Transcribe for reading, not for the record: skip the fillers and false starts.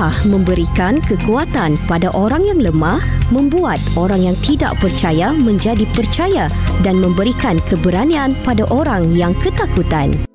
Allah memberikan kekuatan pada orang yang lemah, membuat orang yang tidak percaya menjadi percaya dan memberikan keberanian pada orang yang ketakutan.